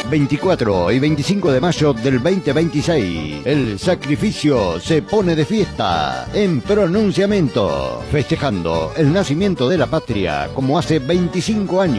24 y 25 de mayo del 2026. El sacrificio se pone de fiesta en pronunciamiento, festejando el nacimiento de la patria como hace 25 años.